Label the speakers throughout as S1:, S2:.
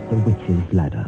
S1: The Witch's Ladder.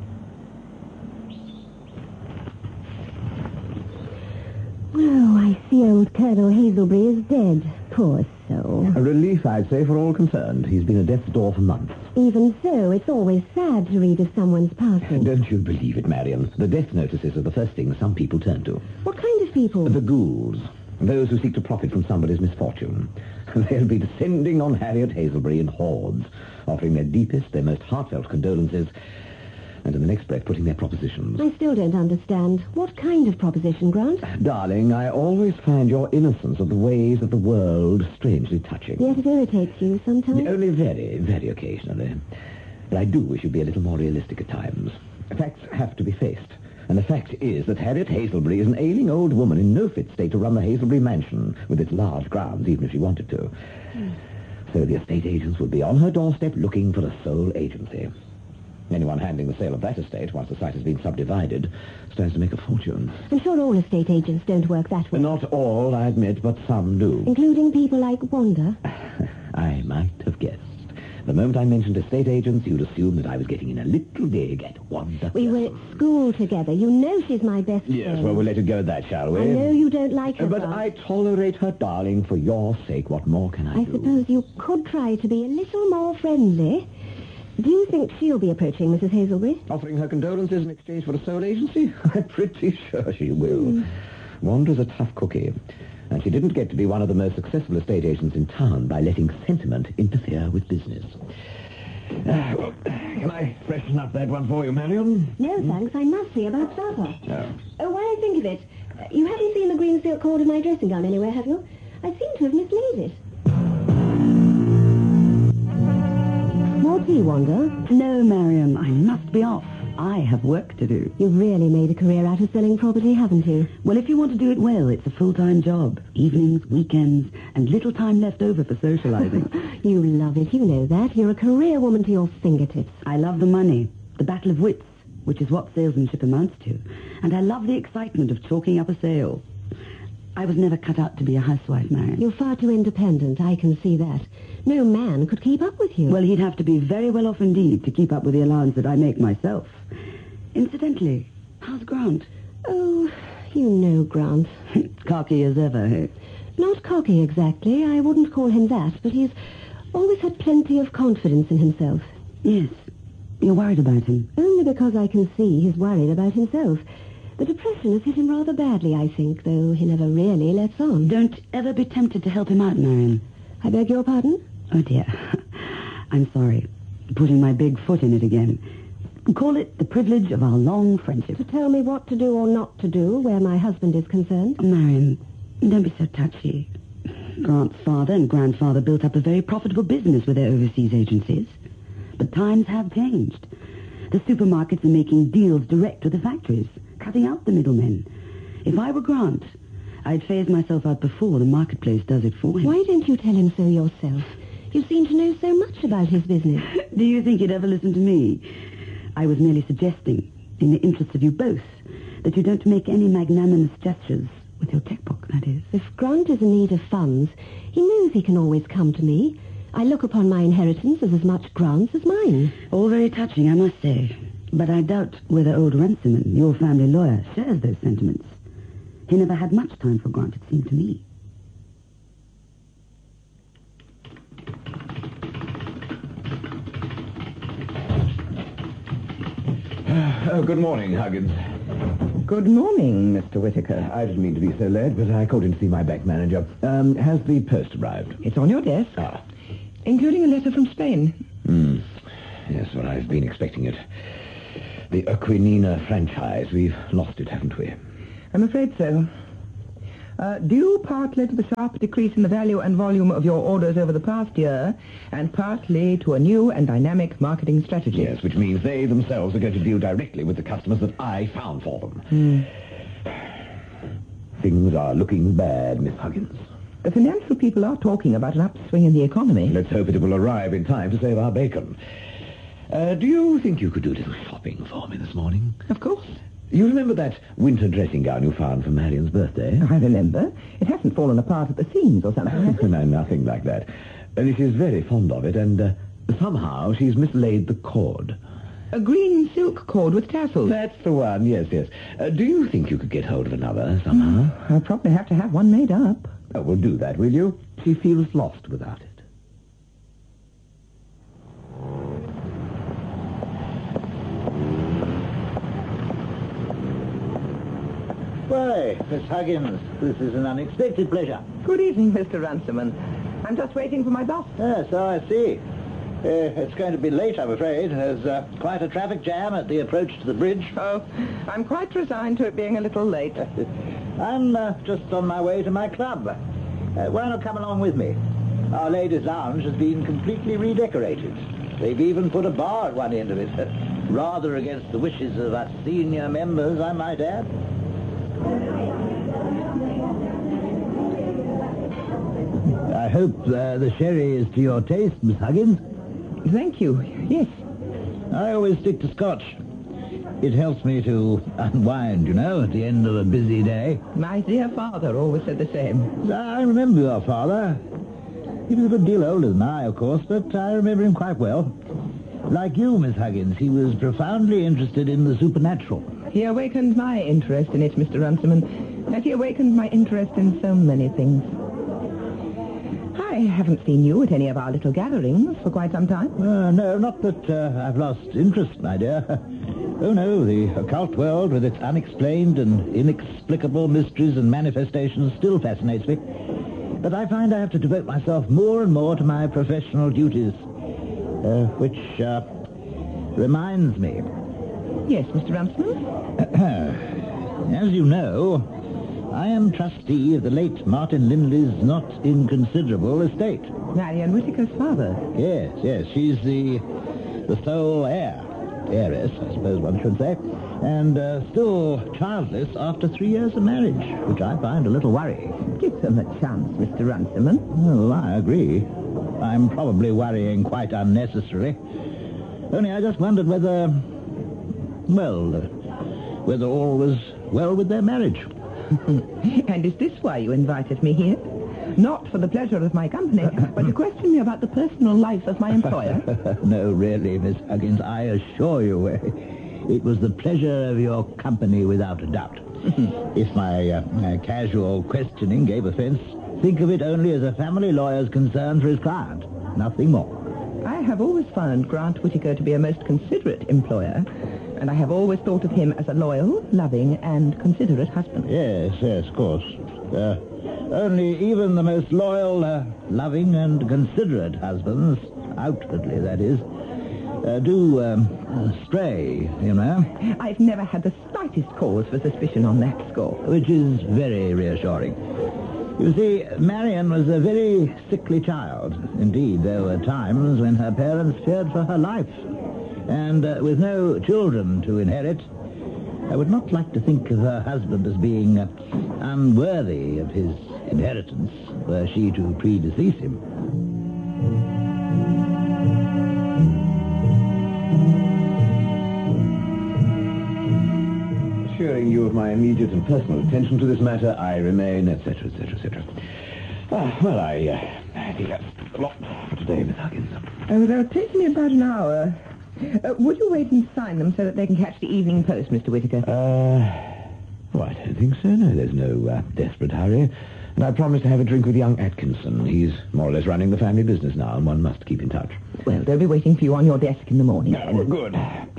S2: Oh, I see old Colonel Hazelbury is dead. Poor soul.
S1: A relief, I'd say, for all concerned. He's been at death's door for months.
S2: Even so, it's always sad to read of someone's passing.
S1: Don't you believe it, Marion? The death notices are the first thing some people turn to.
S2: What kind of people?
S1: The ghouls. Those who seek to profit from somebody's misfortune. They'll be descending on Harriet Hazelbury in hordes, offering their deepest, their most heartfelt condolences, and in the next breath putting their propositions.
S2: I still don't understand. What kind of proposition, Grant?
S1: Darling, I always find your innocence of the ways of the world strangely touching.
S2: Yet it irritates you sometimes?
S1: Only very, very occasionally. But I do wish you'd be a little more realistic at times. Facts have to be faced. And the fact is that Harriet Hazelbury is an ailing old woman in no fit state to run the Hazelbury mansion with its large grounds, even if she wanted to. So the estate agents would be on her doorstep looking for a sole agency. Anyone handling the sale of that estate, once the site has been subdivided, stands to make a fortune.
S2: I'm sure all estate agents don't work that way.
S1: Not all, I admit, but some do.
S2: Including people like Wanda?
S1: I might have guessed. The moment I mentioned estate agents, you'd assume that I was getting in a little dig at Wanda.
S2: We were at school together. You know she's my best friend.
S1: Yes, well, we'll let it go at that, shall we?
S2: I know you don't like her,
S1: But
S2: Grant.
S1: I tolerate her, darling, for your sake. What more can I do?
S2: I suppose you could try to be a little more friendly. Do you think she'll be approaching Mrs. Hazelbury?
S1: Offering her condolences in exchange for a sole agency? I'm pretty sure she will. Wanda's a tough cookie. And she didn't get to be one of the most successful estate agents in town by letting sentiment interfere with business. Can I freshen up that one for you, Marion?
S2: No, thanks. I must see about supper.
S1: Oh.
S2: Oh, while I think of it, you haven't seen the green silk cord of my dressing gown anywhere, have you? I seem to have mislaid it. More tea, Wanda?
S3: No, Marion, I must be off. I have work to do.
S2: You've really made a career out of selling property, haven't you?
S3: Well, if you want to do it well, it's a full-time job. Evenings, weekends, and little time left over for socializing.
S2: You love it, you know that. You're a career woman to your fingertips.
S3: I love the money, the battle of wits, which is what salesmanship amounts to. And I love the excitement of chalking up a sale. I was never cut out to be a housewife, Marion.
S2: You're far too independent, I can see that. No man could keep up with you.
S3: Well, he'd have to be very well off indeed to keep up with the allowance that I make myself. Incidentally, how's Grant?
S2: Oh, you know Grant.
S3: Cocky as ever, eh?
S2: Not cocky exactly, I wouldn't call him that, but he's always had plenty of confidence in himself.
S3: Yes. You're worried about him?
S2: Only because I can see he's worried about himself. The depression has hit him rather badly, I think, though he never really lets on.
S3: Don't ever be tempted to help him out, Marion.
S2: I beg your pardon?
S3: Oh, dear. I'm sorry. Putting my big foot in it again. Call it the privilege of our long friendship.
S2: To tell me what to do or not to do where my husband is concerned?
S3: Marion, don't be so touchy. Grant's father and grandfather built up a very profitable business with their overseas agencies. But times have changed. The supermarkets are making deals direct with the factories, cutting out the middlemen. If I were Grant, I'd phase myself out before the marketplace does it for him.
S2: Why don't you tell him so yourself? You seem to know so much about his business.
S3: Do you think he'd ever listen to me? I was merely suggesting, in the interests of you both, that you don't make any magnanimous gestures with your checkbook, that is.
S2: If Grant is in need of funds, he knows he can always come to me. I look upon my inheritance as much Grant's as mine.
S3: All very touching, I must say. But I doubt whether old Runciman, your family lawyer, shares those sentiments. He never had much time for Grant, it seemed to me.
S1: Oh, good morning, Huggins.
S4: Good morning, Mr. Whittaker.
S1: I didn't mean to be so late, but I called in to see my back manager. Has the post arrived?
S4: It's on your desk,
S1: Ah.
S4: including a letter from Spain.
S1: Yes, well, I've been expecting it. The Aquinina franchise. We've lost it, haven't we?
S4: I'm afraid so. Due partly to the sharp decrease in the value and volume of your orders over the past year, and partly to a new and dynamic marketing strategy.
S1: Yes, which means they themselves are going to deal directly with the customers that I found for them. Things are looking bad, Miss Huggins.
S4: The financial people are talking about an upswing in the economy.
S1: Let's hope it will arrive in time to save our bacon. Do you think you could do a little shopping for me this morning?
S4: Of course.
S1: You remember that winter dressing gown you found for Marion's birthday?
S4: I remember. It hasn't fallen apart at the seams or something.
S1: No, nothing like that. Only she's very fond of it, and somehow she's mislaid the cord.
S4: A green silk cord with tassels.
S1: That's the one, yes, yes. Do you think you could get hold of another somehow?
S4: I'll probably have to have one made up.
S1: Oh, well, do that, will you? She feels lost without it. Why, Miss Huggins, this is an unexpected pleasure.
S4: Good evening, Mr. Runciman. I'm just waiting for my bus.
S1: Yes, so I see. It's going to be late, I'm afraid. There's quite a traffic jam at the approach to the bridge.
S4: Oh, I'm quite resigned to it being a little late.
S1: I'm just on my way to my club. Why not come along with me? Our Ladies' Lounge has been completely redecorated. They've even put a bar at one end of it. Rather against the wishes of us senior members, I might add. I hope the sherry is to your taste, Miss Huggins.
S4: Thank you. Yes.
S1: I always stick to scotch. It helps me to unwind, you know, at the end of a busy day.
S4: My dear father always said the same.
S1: I remember your father. He was a good deal older than I, of course, but I remember him quite well. Like you, Miss Huggins, he was profoundly interested in the supernatural.
S4: He awakened my interest in it, Mr. Runciman, and he awakened my interest in so many things. I haven't seen you at any of our little gatherings for quite some time.
S1: No, not that I've lost interest, my dear. Oh, no, the occult world with its unexplained and inexplicable mysteries and manifestations still fascinates me. But I find I have to devote myself more and more to my professional duties, which reminds me.
S4: Yes, Mr. Runciman?
S1: As you know, I am trustee of the late Martin Lindley's not inconsiderable estate.
S4: Marian Whittaker's father.
S1: Yes, she's the sole heiress, I suppose one should say, and still childless after 3 years of marriage, which I find a little worrying.
S4: Give them a chance, Mr. Runciman.
S1: Well, I agree. I'm probably worrying quite unnecessarily. Only I just wondered whether all was well with their marriage.
S4: And is this why you invited me here? Not for the pleasure of my company, but to question me about the personal life of my employer?
S1: No, really, Miss Huggins, I assure you, it was the pleasure of your company without a doubt. If my casual questioning gave offense, think of it only as a family lawyer's concern for his client. Nothing more.
S4: I have always found Grant Whittaker to be a most considerate employer, and I have always thought of him as a loyal, loving, and considerate husband.
S1: Yes, of course. Only even the most loyal, loving, and considerate husbands, outwardly, that is, do stray, you know.
S4: I've never had the slightest cause for suspicion on that score.
S1: Which is very reassuring. You see, Marian was a very sickly child. Indeed, there were times when her parents feared for her life. And with no children to inherit, I would not like to think of her husband as being unworthy of his inheritance were she to predecease him. Assuring you of my immediate and personal attention to this matter, I remain, etc., etc., etc. Well, I think that's a lot for today, Miss Huggins.
S4: They'll take me about an hour. Would you wait and sign them so that they can catch the evening post, Mr. Whittaker?
S1: I don't think so. No, there's no desperate hurry. And I promised to have a drink with young Atkinson. He's more or less running the family business now, and one must keep in touch.
S4: Well, they'll be waiting for you on your desk in the morning.
S1: Oh, good.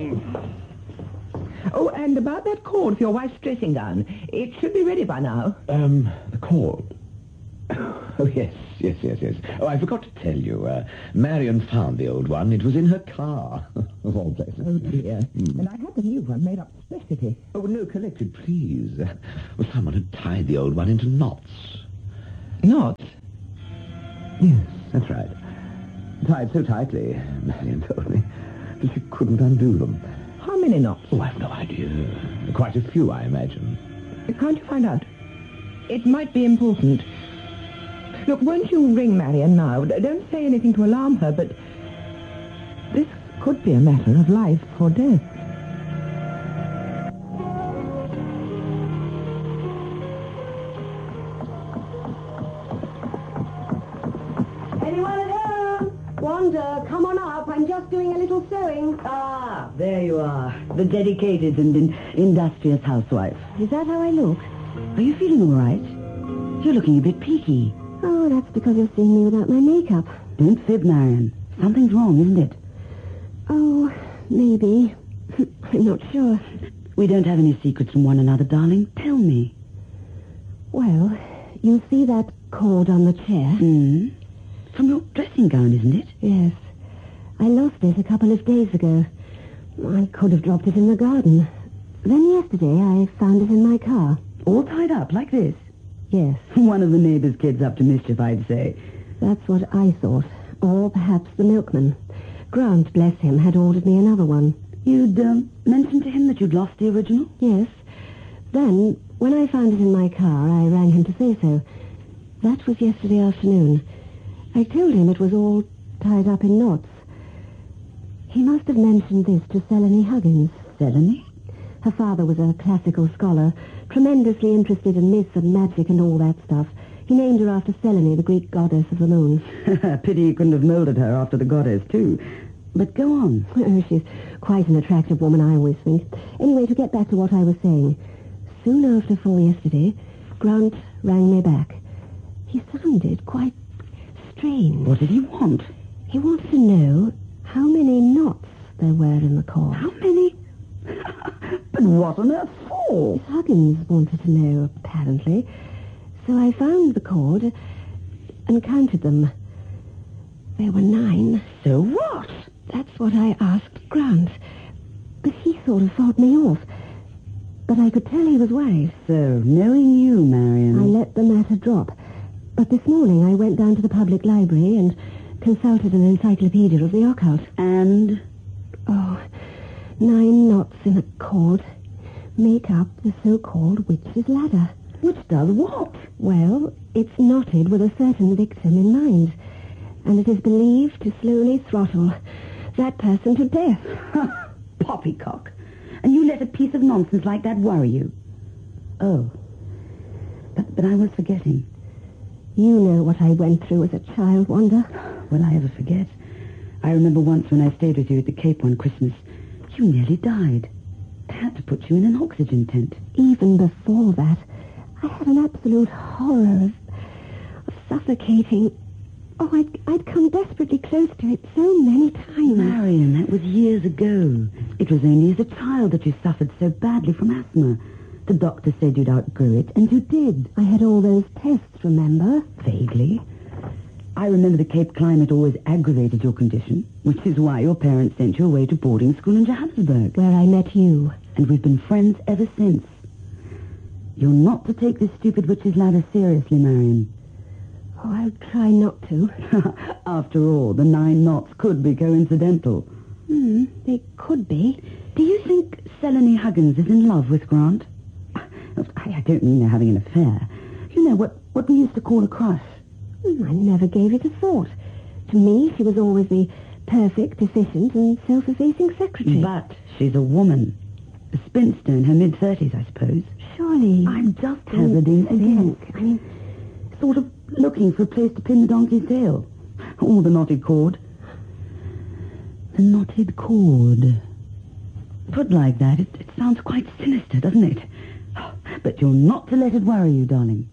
S4: Oh, and about that cord for your wife's dressing gown. It should be ready by now.
S1: The cord? Oh, yes. Oh, I forgot to tell you. Marian found the old one. It was in her car, of all places.
S4: Oh, dear. And I had the new one made up specially.
S1: Oh, no, collected, please. Well, someone had tied the old one into knots.
S4: Knots?
S1: Yes, that's right. Tied so tightly, Marian told me, that she couldn't undo them.
S4: How many knots?
S1: Oh, I've no idea. Quite a few, I imagine.
S4: Can't you find out? It might be important. Look, won't you ring Marian now? Don't say anything to alarm her, but this could be a matter of life or death.
S2: Anyone at home? Wanda, come on up. I'm just doing a little sewing.
S3: Ah, there you are. The dedicated and industrious housewife.
S2: Is that how I look?
S3: Are you feeling all right? You're looking a bit peaky.
S2: Oh, that's because you're seeing me without my makeup.
S3: Don't fib, Marion. Something's wrong, isn't it?
S2: Oh, maybe. I'm not sure.
S3: We don't have any secrets from one another, darling. Tell me.
S2: Well, you see that cord on the chair?
S3: From your dressing gown, isn't it?
S2: Yes. I lost it a couple of days ago. I could have dropped it in the garden. Then yesterday I found it in my car.
S3: All tied up like this?
S2: Yes,
S3: One of the neighbour's kids up to mischief, I'd say.
S2: that's what I thought. Or perhaps the milkman. Grant, bless him, had ordered me another one.
S3: You'd mentioned to him that you'd lost the original?
S2: Yes. Then, when I found it in my car, I rang him to say so. That was yesterday afternoon. I told him it was all tied up in knots. He must have mentioned this to Selene Huggins.
S3: Selene?
S2: Her father was a classical scholar, tremendously interested in myths and magic and all that stuff. He named her after Selene, the Greek goddess of the moon.
S3: Pity you couldn't have moulded her after the goddess, too. But go on.
S2: Oh, she's quite an attractive woman, I always think. Anyway, to get back to what I was saying. Soon after 4 yesterday, Grant rang me back. He sounded quite strange.
S3: What did he want?
S2: He wanted to know how many knots there were in the cord.
S3: How many? But what on earth for?
S2: Miss Huggins wanted to know, apparently. So I found the cord and counted them. There were 9.
S3: So what?
S2: That's what I asked Grant. But he sort of fought me off. But I could tell he was worried.
S3: So, knowing you, Marion...
S2: I let the matter drop. But this morning I went down to the public library and consulted an encyclopedia of the occult.
S3: And?
S2: Oh, 9 knots in a cord make up the so-called witch's ladder.
S3: Which does what?
S2: Well, it's knotted with a certain victim in mind. And it is believed to slowly throttle that person to death.
S3: Poppycock. And you let a piece of nonsense like that worry you? Oh. But I was forgetting.
S2: You know what I went through as a child, Wanda.
S3: Will I ever forget? I remember once when I stayed with you at the Cape one Christmas. You nearly died. They had to put you in an oxygen tent.
S2: Even before that, I had an absolute horror of suffocating. Oh, I'd come desperately close to it so many times.
S3: Marion, that was years ago. It was only as a child that you suffered so badly from asthma. The doctor said you'd outgrow it, and you did.
S2: I had all those tests, remember?
S3: Vaguely. I remember the Cape climate always aggravated your condition, which is why your parents sent you away to boarding school in Johannesburg.
S2: Where I met you.
S3: And we've been friends ever since. You're not to take this stupid witch's ladder seriously, Marion.
S2: Oh, I'll try not to.
S3: After all, the 9 knots could be coincidental.
S2: They could be.
S3: Do you think Selene Huggins is in love with Grant? I don't mean they're having an affair. You know, what we used to call a crush.
S2: I never gave it a thought. To me, she was always the perfect, efficient, and self-effacing secretary.
S3: But she's a woman. A spinster in her mid-30s, I suppose.
S2: Surely...
S3: I'm just hazarding a guess.
S2: I mean...
S3: Sort of looking for a place to pin the donkey's tail. Or the knotted cord. The knotted cord. Put like that, it sounds quite sinister, doesn't it? But you're not to let it worry you, darling.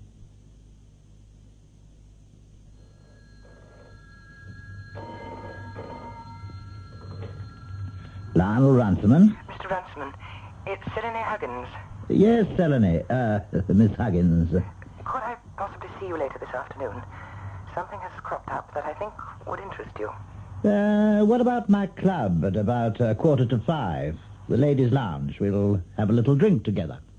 S1: Lionel Runciman?
S5: Mr. Runciman, it's Selene Huggins.
S1: Yes, Selene. Miss Huggins.
S5: Could I possibly see you later this afternoon? Something has cropped up that I think would interest you.
S1: What about my club at about 4:45? The ladies' lounge. We'll have a little drink together.